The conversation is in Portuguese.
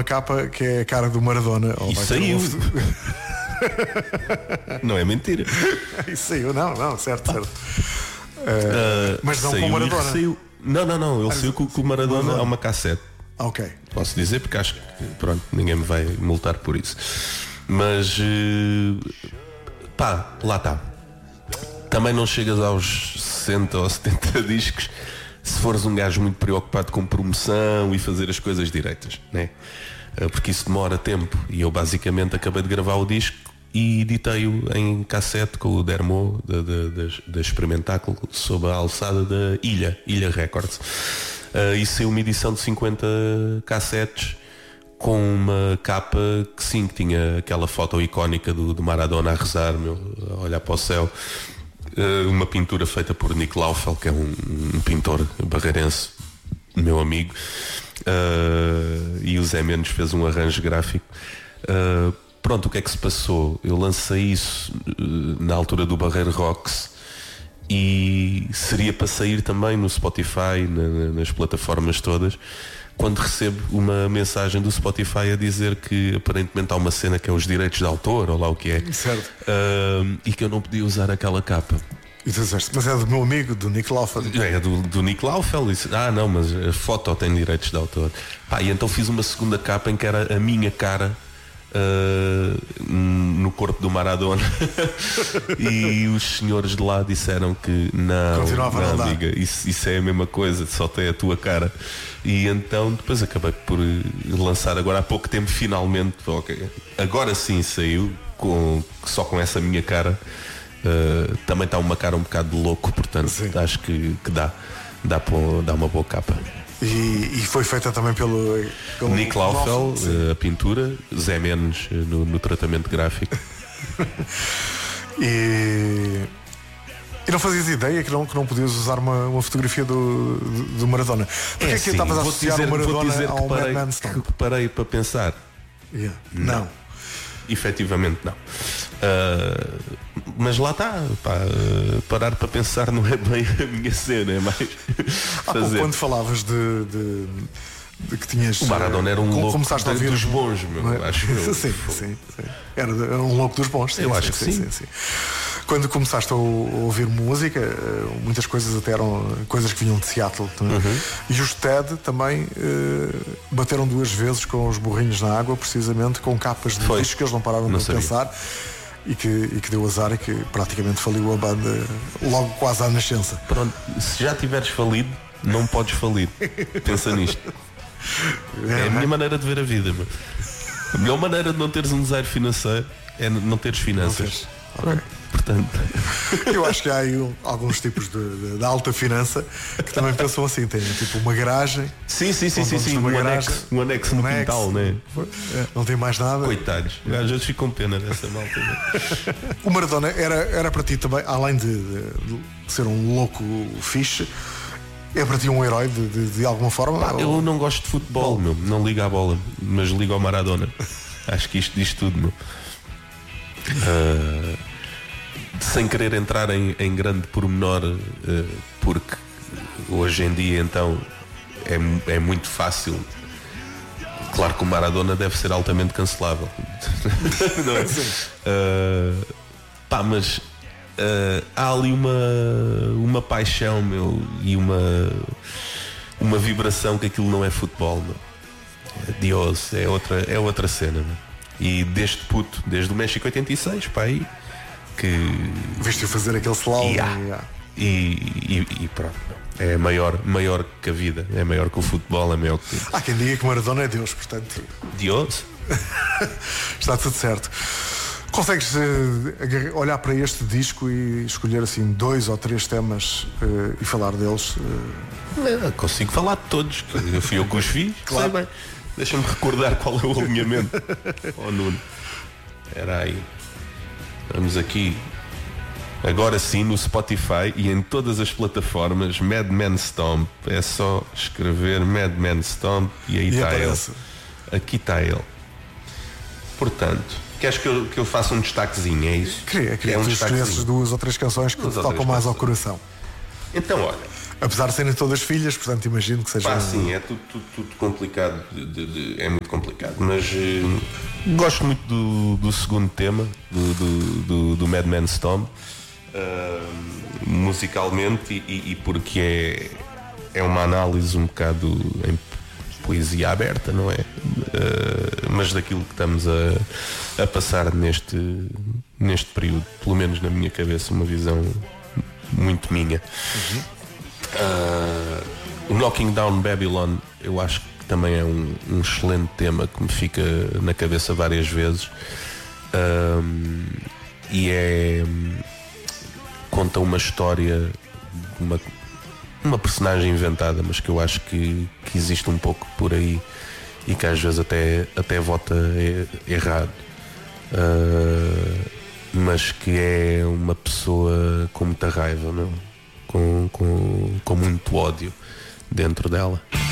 uma capa que é a cara do Maradona. E saiu. Não é mentira. Isso saiu, não, certo. Mas não com o Maradona. Saiu. Não, ele saiu com o Maradona a uma cassete. Ok. Posso dizer porque acho que pronto, ninguém me vai multar por isso. Mas lá está. Também não chegas aos 60 ou 70 discos se fores um gajo muito preocupado com promoção e fazer as coisas direitas, né? Porque isso demora tempo. E eu basicamente acabei de gravar o disco e editei-o em cassete com o Dermo da Experimentáculo sob a alçada da Ilha Records. E saiu uma edição de 50 cassetes com uma capa que sim, que tinha aquela foto icónica do Maradona a rezar, a olhar para o céu. Uma pintura feita por Nick Laufel, que é um pintor barreirense, meu amigo. E o Zé Menos fez um arranjo gráfico. Pronto, o que é que se passou? Eu lancei isso na altura do Barreiro Rocks e seria para sair também no Spotify, nas plataformas todas, quando recebo uma mensagem do Spotify a dizer que aparentemente há uma cena que é os direitos de autor, ou lá o que é, certo. E que eu não podia usar aquela capa. E tu disseste, mas é do meu amigo, do Nick Laufel. É do Nick Laufel. Disse, não, mas a foto tem direitos de autor. E então fiz uma segunda capa em que era a minha cara no corpo do Maradona. E os senhores de lá disseram que não, amiga, isso é a mesma coisa, só tem a tua cara. E então depois acabei por lançar agora há pouco tempo finalmente, agora sim saiu só com essa minha cara. Também está uma cara um bocado de louco, portanto sim. Acho que dá uma boa capa. E foi feita também pelo Nick Laufel, a pintura, Zé Menos no tratamento gráfico. E não fazias ideia que não podias usar uma fotografia do Maradona? Porque é que estavas a associar o Maradona ao Madman Stone? Que parei para pensar. Não. Efetivamente não. Mas lá está, parar para pensar não é bem a minha cena, é mais fazer. Quando falavas de que tinhas... O Maradona era um louco dos bons, é? Acho que sim. Era um louco dos bons. Eu acho que sim. Quando começaste a ouvir música, muitas coisas até eram coisas que vinham de Seattle. E os TED também bateram 2 vezes com os burrinhos na água, precisamente com capas de discos que eles não pararam de pensar. E que deu azar e que praticamente faliu a banda logo quase à nascença. Pronto, se já tiveres falido, não podes falir. Pensa nisto. É a minha maneira de ver a vida. A melhor maneira de não teres um desaire financeiro é não teres finanças. Okay. Portanto, eu acho que há aí alguns tipos de alta finança que também pensam assim, tem tipo uma garagem. Sim, um anexo no quintal, né? Não tem mais nada. Coitados, às vezes fico com pena dessa malta. O Maradona era para ti também, além de ser um louco fixe, é para ti um herói de alguma forma? Eu não gosto de futebol, não ligo à bola, mas ligo ao Maradona. Acho que isto diz tudo, sem querer entrar em grande pormenor, porque hoje em dia então é muito fácil. Claro que o Maradona deve ser altamente cancelável. Não é? Mas há ali uma paixão, e uma vibração que aquilo não é futebol, Dios, é outra cena, E desde o México 86, aí que viste-o fazer aquele slalom e pronto, é maior que a vida, é maior que o futebol, é maior que... Há quem diga que Maradona é Deus, portanto Deus. Está tudo certo. Consegues olhar para este disco e escolher assim 2 ou 3 temas e falar deles? Consigo falar de todos, fui eu que os fiz. Claro. Sei bem. Deixa-me recordar qual é o alinhamento. Nuno, era aí. Vamos aqui. Agora sim no Spotify e em todas as plataformas, Madman Stomp. É só escrever Madman Stomp e aí está ele. Aqui está ele. Portanto, queres que eu faça um destaquezinho, é isso? Queria que tu escolhesses 2 ou 3 canções que te tocam mais ao coração. Então olha, Apesar de serem todas filhas, portanto imagino que seja. Sim, é tudo complicado, é muito complicado, mas gosto muito do segundo tema, do Madman's Tomb, musicalmente e porque é uma análise um bocado em poesia aberta, não é? Mas daquilo que estamos a passar neste período, pelo menos na minha cabeça, uma visão muito minha. O Knocking Down Babylon, eu acho que também é um excelente tema que me fica na cabeça várias vezes, e conta uma história de uma personagem inventada, mas que eu acho que existe um pouco por aí e que às vezes até vota errado, mas que é uma pessoa com muita raiva, não? Com muito ódio dentro dela.